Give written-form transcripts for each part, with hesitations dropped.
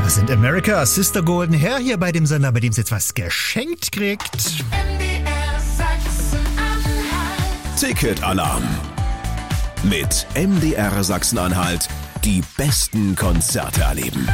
Das sind America, Sister Golden Hair hier bei dem Sender, bei dem es jetzt was geschenkt kriegt. MDR Sachsen-Anhalt. Ticketalarm. Mit MDR Sachsen-Anhalt die besten Konzerte erleben.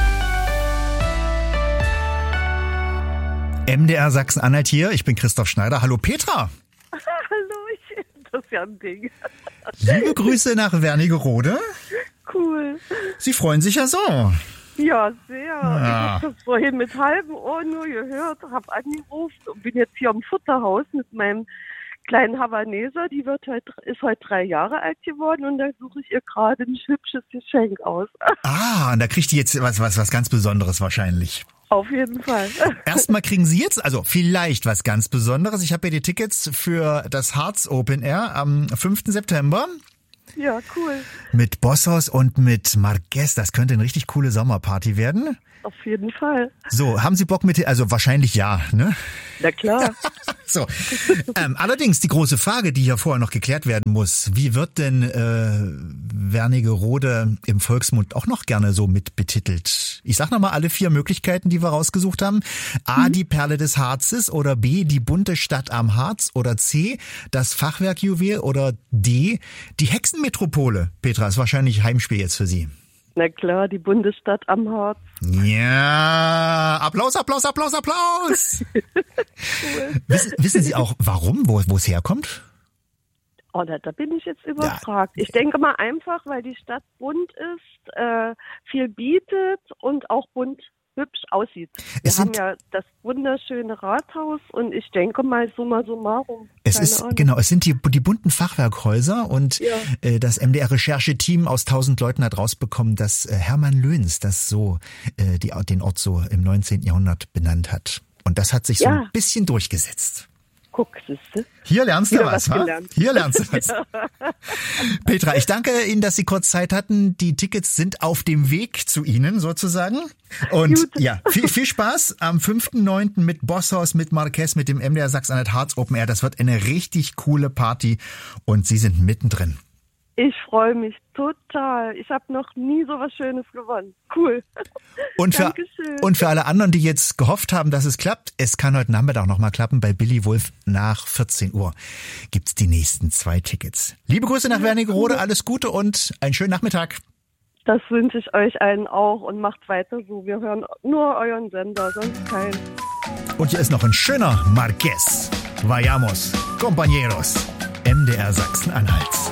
MDR Sachsen-Anhalt hier, ich bin Christoph Schneider. Hallo Petra. Hallo, das ist ja ein Ding. Liebe Grüße nach Wernigerode. Cool. Sie freuen sich ja so. Ja, sehr. Ja. Ich habe das vorhin mit halbem Ohr nur gehört, habe angerufen und bin jetzt hier am Futterhaus mit meinem kleinen Havaneser. Die ist heute 3 Jahre alt geworden und da suche ich ihr gerade ein hübsches Geschenk aus. Ah, und da kriegt die jetzt was ganz Besonderes wahrscheinlich. Auf jeden Fall. Erstmal kriegen Sie jetzt, also vielleicht was ganz Besonderes. Ich habe ja die Tickets für das Harz Open Air am 5. September. Ja, cool. Mit Bossos und mit Marquez. Das könnte eine richtig coole Sommerparty werden. Auf jeden Fall. So, haben Sie Bock mit, also wahrscheinlich ja, ne? Na klar. So, allerdings die große Frage, die hier vorher noch geklärt werden muss, wie wird denn Wernigerode im Volksmund auch noch gerne so mit betitelt? Ich sag nochmal alle 4 Möglichkeiten, die wir rausgesucht haben. A, die Perle des Harzes, oder B, die bunte Stadt am Harz, oder C, das Fachwerkjuwel, oder D, die Hexenmetropole. Petra, ist wahrscheinlich Heimspiel jetzt für Sie. Na klar, die Bundesstadt am Harz. Ja, Applaus, Applaus, Applaus, Applaus. Cool. Wissen Sie auch, warum, wo es herkommt? Oh, da bin ich jetzt überfragt. Ich denke mal einfach, weil die Stadt bunt ist, viel bietet und auch bunt hübsch aussieht. Wir haben ja das wunderschöne Rathaus und ich denke mal summa summarum. Es sind die bunten Fachwerkhäuser und das MDR-Rechercheteam aus 1000 Leuten hat rausbekommen, dass Hermann Löns das so den Ort so im 19. Jahrhundert benannt hat. Und das hat sich so ein bisschen durchgesetzt. Guck, siehste. Hier lernst du was, wa? gelernt. Hier lernst du was. Petra, ich danke Ihnen, dass Sie kurz Zeit hatten. Die Tickets sind auf dem Weg zu Ihnen sozusagen. Und Gut. ja, viel Spaß am 5.9. mit Bosshaus, mit Marquez, mit dem MDR Sachsen-Anhalt Harz Open Air. Das wird eine richtig coole Party und Sie sind mittendrin. Ich freue mich total. Ich habe noch nie so was Schönes gewonnen. Cool. Dankeschön. Und für alle anderen, die jetzt gehofft haben, dass es klappt, es kann heute Nachmittag nochmal klappen. Bei Billy Wolf nach 14 Uhr gibt's die nächsten 2 Tickets. Liebe Grüße nach Wernigerode, alles Gute und einen schönen Nachmittag. Das wünsche ich euch allen auch und macht weiter so. Wir hören nur euren Sender, sonst keinen. Und hier ist noch ein schöner Marquez. Vayamos, compañeros. MDR Sachsen-Anhalt.